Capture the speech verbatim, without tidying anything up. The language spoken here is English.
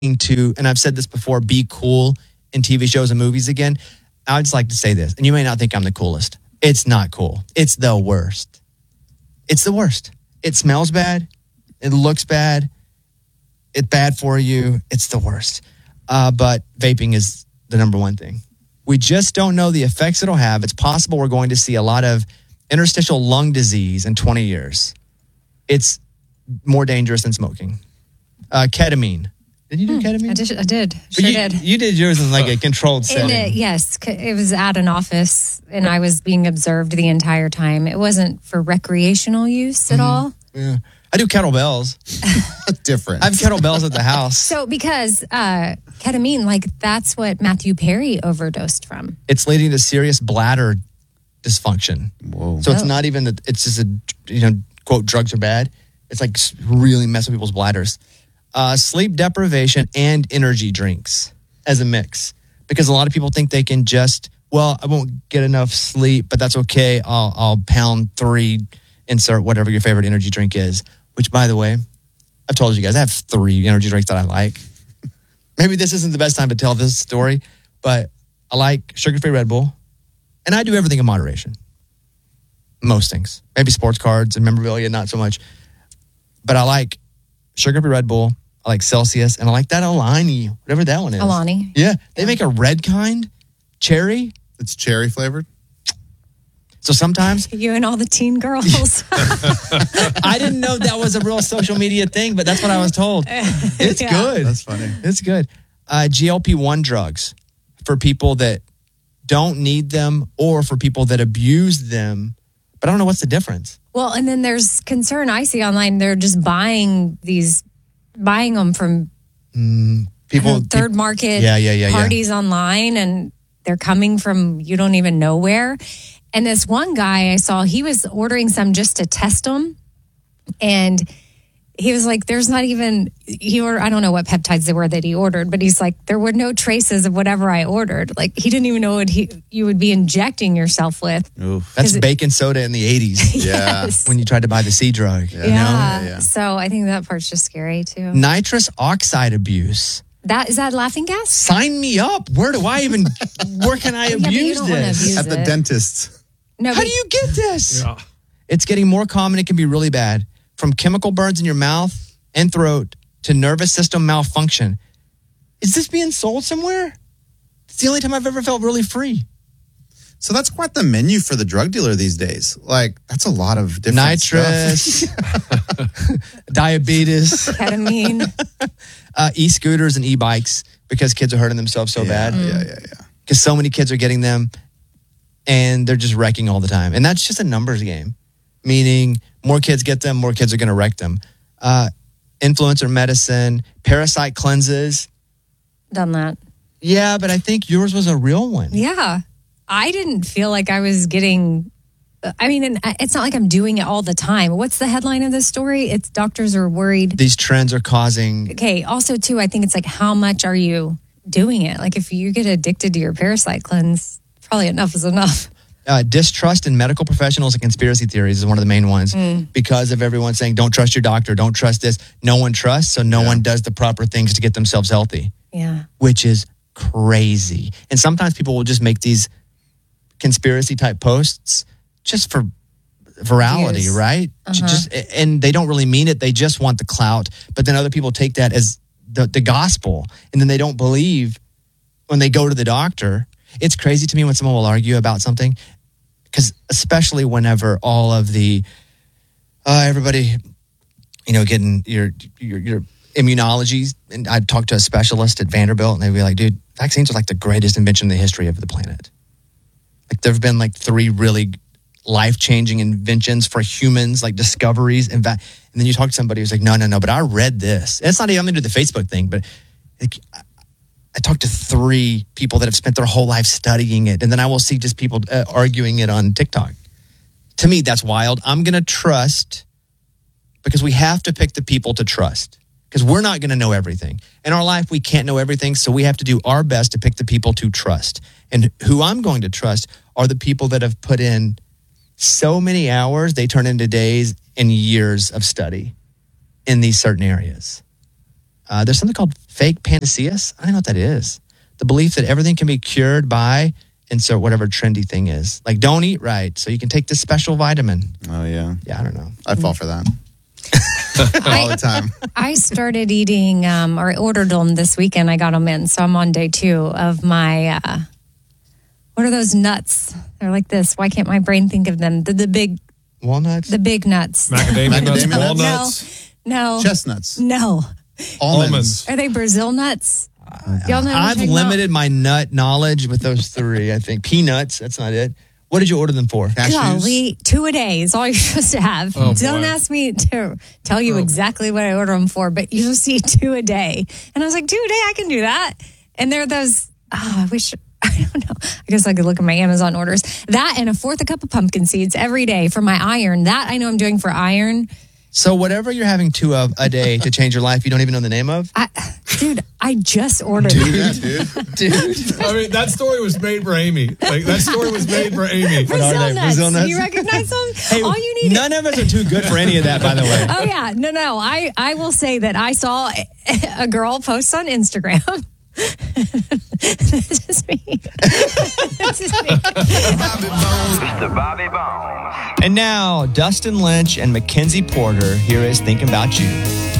to, and I've said this before, be cool in T V shows and movies again, I would just like to say this, and you may not think I'm the coolest. It's not cool. It's the worst. It's the worst. It smells bad. It looks bad. It's bad for you. It's the worst. Uh, but vaping is the number one thing. We just don't know the effects it'll have. It's possible we're going to see a lot of interstitial lung disease in twenty years. It's more dangerous than smoking. Uh, ketamine. Did you do hmm, ketamine? I did. I did. Sure you, did. You did yours in like a controlled setting. In a, yes. It was at an office and I was being observed the entire time. It wasn't for recreational use at mm-hmm. all. Yeah. I do kettlebells. Different. I have kettlebells at the house. So because uh, ketamine, like that's what Matthew Perry overdosed from. It's leading to serious bladder dysfunction. Whoa. So it's Oh. not even that it's just a, you know, quote, drugs are bad. It's like really messing with people's bladders. Uh, sleep deprivation and energy drinks as a mix. Because a lot of people think they can just, well, I won't get enough sleep, but that's okay. I'll, I'll pound three, insert whatever your favorite energy drink is. Which, by the way, I've told you guys, I have three energy drinks that I like. Maybe this isn't the best time to tell this story, but I like sugar-free Red Bull. And I do everything in moderation. Most things. Maybe sports cards and memorabilia, not so much. But I like sugar-free Red Bull. I like Celsius. And I like that Alani, whatever that one is. Alani. Yeah. They make a red kind, cherry. It's cherry flavored. So sometimes You and all the teen girls. I didn't know that was a real social media thing, but that's what I was told. It's Yeah. good. That's funny. It's good. Uh, G L P one drugs for people that don't need them or for people that abuse them. But I don't know what's the difference. Well, and then there's concern I see online. They're just buying these, buying them from People, I don't know, third market Yeah, yeah, yeah, yeah. parties online, and they're coming from you don't even know where. And this one guy I saw, he was ordering some just to test them, and he was like, "There's not even he or I don't know what peptides they were that he ordered, but he's like, there were no traces of whatever I ordered. Like he didn't even know what he you would be injecting yourself with." Oof. That's it- baking soda in the eighties Yeah. Yes. when you tried to buy the C drug. Yeah. You know? Yeah, yeah. So I think that part's just scary too. Nitrous oxide abuse. That is that laughing gas? Sign me up. Where do I even, where can I Yeah, but you abuse don't wanna this? abuse At the it. dentist. No, How but do you get this? It's getting more common. It can be really bad. From chemical burns in your mouth and throat to nervous system malfunction. Is this being sold somewhere? It's the only time I've ever felt really free. So that's quite the menu for the drug dealer these days. Like, that's a lot of different Nitrous, stuff. diabetes, ketamine. uh, e-scooters and e-bikes because kids are hurting themselves so yeah, bad. yeah, yeah, yeah. Because so many kids are getting them and they're just wrecking all the time. And that's just a numbers game, meaning more kids get them, more kids are going to wreck them. Uh, influencer medicine, parasite cleanses. Done that. Yeah, but I think yours was a real one. Yeah. I didn't feel like I was getting, I mean, and it's not like I'm doing it all the time. What's the headline of this story? It's doctors are worried. These trends are causing... Okay. Also, too, I think it's like, how much are you doing it? Like, if you get addicted to your parasite cleanse, probably enough is enough. Uh, distrust in medical professionals and conspiracy theories is one of the main ones because of everyone saying, don't trust your doctor, don't trust this. No one trusts, so no Yeah. one does the proper things to get themselves healthy, Yeah. which is crazy. And sometimes people will just make these conspiracy type posts just for virality, Views. right? Uh-huh. Just and they don't really mean it. They just want the clout. But then other people take that as the, the gospel, and then they don't believe when they go to the doctor. It's crazy to me when someone will argue about something, because especially whenever all of the uh, everybody, you know, getting your your your immunologies, and I'd talk to a specialist at Vanderbilt, and they'd be like, "Dude, vaccines are like the greatest invention in the history of the planet." Like there have been like three really life-changing inventions for humans, like discoveries. And, va- and then you talk to somebody who's like, no, no, no, but I read this. And it's not even to do the Facebook thing, but like, I talked to three people that have spent their whole life studying it. And then I will see just people uh, arguing it on TikTok. To me, that's wild. I'm going to trust, because we have to pick the people to trust, because we're not going to know everything. In our life, we can't know everything, so we have to do our best to pick the people to trust. And who I'm going to trust are the people that have put in so many hours, they turn into days and years of study in these certain areas. Uh, there's something called fake panaceas. I don't know what that is. The belief that everything can be cured by insert whatever trendy thing is. Like, don't eat right, so you can take this special vitamin. Oh, yeah. Yeah, I don't know. I fall for that. All the time. I started eating, um, or ordered them this weekend. I got them in, so I'm on day two of my. Uh, what are those nuts? They're like this. Why can't my brain think of them? The, the big, walnuts. the big nuts. Macadamia nuts, Macadamia nuts? walnuts, No, no, Chestnuts. no. Almonds. almonds. Are they Brazil nuts? Y'all know what I'm I've talking about? limited my nut knowledge with those three. I think peanuts. That's not it. What did you order them for? Cashews. Golly, two a day is all you're supposed to have. Oh, Don't boy. ask me to tell you Oh. exactly what I order them for, but you'll see two a day. And I was like, two a day, I can do that. And they're those, oh, I wish, I don't know. I guess I could look at my Amazon orders. That and a fourth a cup of pumpkin seeds every day for my iron. That I know I'm doing for iron. So whatever you're having two of a day to change your life, you don't even know the name of? I, dude, I just ordered Yeah, it. dude. Dude. I mean, that story was made for Amy. Like, that story was made for Amy. What are Brazil they? nuts. Brazil nuts? Do you recognize them? Hey, all you need none of us are too good for any of that, by the way. Oh yeah, no, no. I, I will say that I saw a girl post on Instagram. This is me. This is me. Mister Bobby Bones. And now, Dustin Lynch and Mackenzie Porter, here is Thinking About You.